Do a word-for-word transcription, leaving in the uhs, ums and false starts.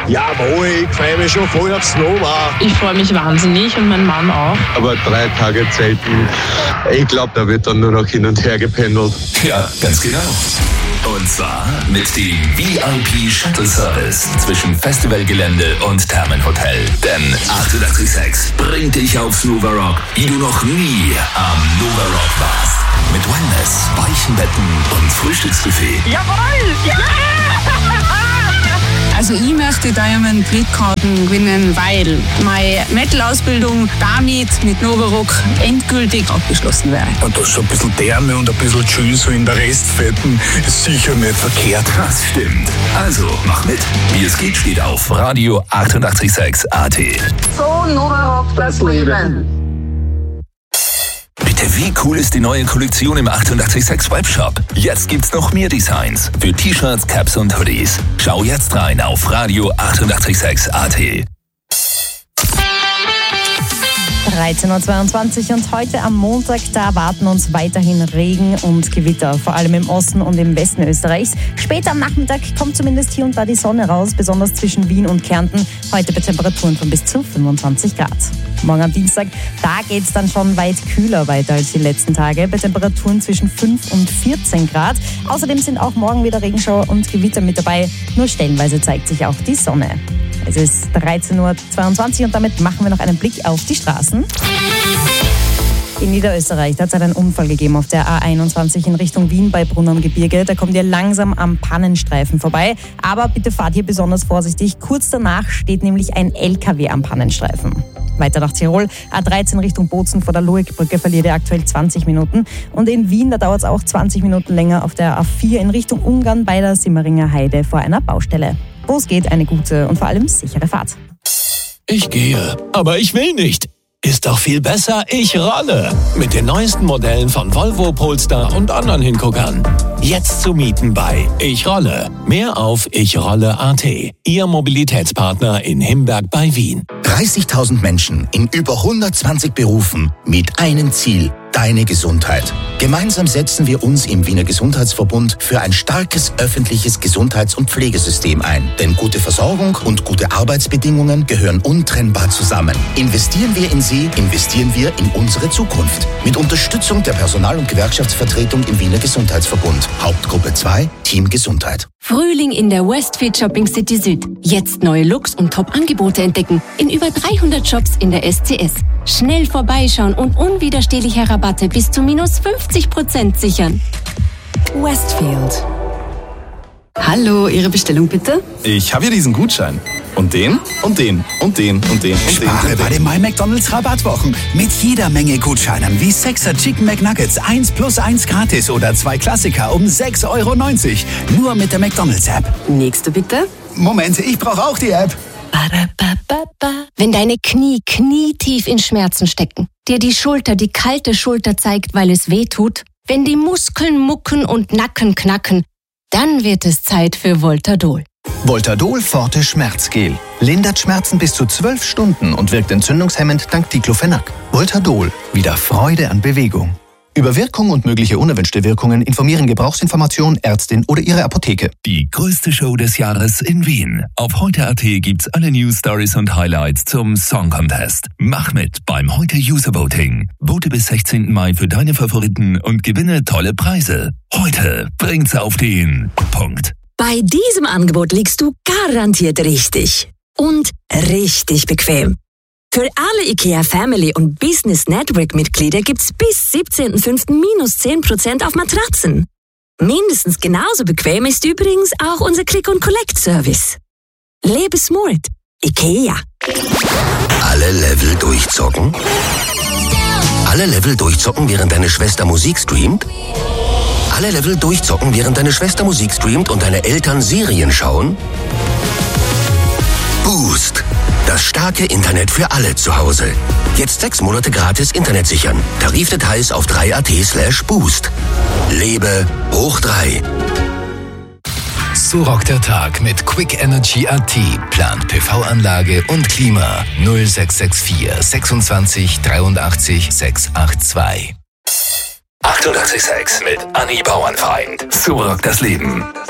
Jawohl, ich freue mich schon voll aufs Nova. Ich freue mich wahnsinnig und mein Mann auch. Aber drei Tage Zelten, ich glaube, da wird dann nur noch hin und her gependelt. Ja, ganz genau. Und zwar mit dem V I P-Shuttle-Service zwischen Festivalgelände und Thermenhotel. Denn achtundachtzig Komma sechs bringt dich aufs Nova Rock, wie du noch nie am Nova Rock warst. Mit Wellness, weichen Betten und Frühstücksbuffet. Jawohl! Ja! Also ich möchte Diamond Brit-Karten gewinnen, weil meine Metal-Ausbildung damit mit Nova Rock endgültig abgeschlossen wäre. Und das so ein bisschen Therme und ein bisschen Chill so in der Restfetten ist sicher nicht verkehrt. Das stimmt. Also mach mit. Wie es geht, steht auf Radio achtundachtzig Komma sechs A T. So Nova Rock das Leben. Bitte, wie cool ist die neue Kollektion im achtundachtzig Komma sechs Webshop? Jetzt gibt's noch mehr Designs für T-Shirts, Caps und Hoodies. Schau jetzt rein auf Radio achtundachtzig Komma sechs A T. dreizehn Uhr zweiundzwanzig und heute am Montag, da erwarten uns weiterhin Regen und Gewitter, vor allem im Osten und im Westen Österreichs. Später am Nachmittag kommt zumindest hier und da die Sonne raus, besonders zwischen Wien und Kärnten, heute bei Temperaturen von bis zu fünfundzwanzig Grad. Morgen am Dienstag, da geht es dann schon weit kühler weiter als die letzten Tage, bei Temperaturen zwischen fünf und vierzehn Grad. Außerdem sind auch morgen wieder Regenschauer und Gewitter mit dabei, nur stellenweise zeigt sich auch die Sonne. Es ist dreizehn Uhr zweiundzwanzig und damit machen wir noch einen Blick auf die Straßen. In Niederösterreich hat es einen Unfall gegeben auf der A einundzwanzig in Richtung Wien bei Brunn am Gebirge. Da kommt ihr langsam am Pannenstreifen vorbei. Aber bitte fahrt hier besonders vorsichtig. Kurz danach steht nämlich ein L K W am Pannenstreifen. Weiter nach Tirol, A dreizehn Richtung Bozen vor der Loikbrücke verliert ihr aktuell zwanzig Minuten. Und in Wien, da dauert es auch zwanzig Minuten länger auf der A vier in Richtung Ungarn bei der Simmeringer Heide vor einer Baustelle. Wo es geht, eine gute und vor allem sichere Fahrt. Ich gehe, aber ich will nicht. Ist doch viel besser, ich rolle. Mit den neuesten Modellen von Volvo, Polestar und anderen Hinguckern. Jetzt zu mieten bei Ich Rolle. Mehr auf ich rolle punkt a t. Ihr Mobilitätspartner in Himberg bei Wien. dreißigtausend Menschen in über hundertzwanzig Berufen mit einem Ziel: deine Gesundheit. Gemeinsam setzen wir uns im Wiener Gesundheitsverbund für ein starkes öffentliches Gesundheits- und Pflegesystem ein. Denn gute Versorgung und gute Arbeitsbedingungen gehören untrennbar zusammen. Investieren wir in sie, investieren wir in unsere Zukunft. Mit Unterstützung der Personal- und Gewerkschaftsvertretung im Wiener Gesundheitsverbund. Hauptgruppe zwei, Team Gesundheit. Frühling in der Westfield Shopping City Süd. Jetzt neue Looks und Top-Angebote entdecken. In über dreihundert Shops in der S C S. Schnell vorbeischauen und unwiderstehliche Rabatte bis zu minus fünfzig Prozent sichern. Westfield. Hallo, Ihre Bestellung bitte? Ich habe hier diesen Gutschein. Und den, und den, und den, und den, und Spare den. bei den My McDonald's Rabattwochen. Mit jeder Menge Gutscheinen wie sechser Chicken McNuggets eins plus eins gratis oder zwei Klassiker um sechs Euro neunzig. Nur mit der McDonald's App. Nächste bitte. Moment, ich brauche auch die App. Wenn deine Knie knietief in Schmerzen stecken, dir die Schulter die kalte Schulter zeigt, weil es weh tut, wenn die Muskeln mucken und Nacken knacken, dann wird es Zeit für Voltadol. Voltadol Forte Schmerzgel. Lindert Schmerzen bis zu zwölf Stunden und wirkt entzündungshemmend dank Diclofenac. Voltadol. Wieder Freude an Bewegung. Über Wirkung und mögliche unerwünschte Wirkungen informieren Gebrauchsinformation, Ärztin oder Ihre Apotheke. Die größte Show des Jahres in Wien. Auf heute punkt a t gibt's alle News, Stories und Highlights zum Song Contest. Mach mit beim Heute User Voting. Vote bis sechzehnten Mai für deine Favoriten und gewinne tolle Preise. Heute bringt's auf den Punkt. Bei diesem Angebot liegst du garantiert richtig. Und richtig bequem. Für alle IKEA Family und Business Network Mitglieder gibt's bis siebzehnten fünften minus zehn Prozent auf Matratzen. Mindestens genauso bequem ist übrigens auch unser Click-and-Collect-Service. Lebe smart. IKEA. Alle Level durchzocken? Alle Level durchzocken, während deine Schwester Musik streamt? Alle Level durchzocken, während deine Schwester Musik streamt und deine Eltern Serien schauen? Boost. Das starke Internet für alle zu Hause. Jetzt sechs Monate gratis Internet sichern. Tarifdetails auf drei punkt a t slash boost. Lebe hoch drei. So rockt der Tag mit Quick Energy A T. Plant P V-Anlage und Klima. null sechs sechs vier sechsundzwanzig dreiundachtzig sechshundertzweiundachtzig. achtundachtzig Komma sechs mit Anni Bauernfeind. So rockt das Leben.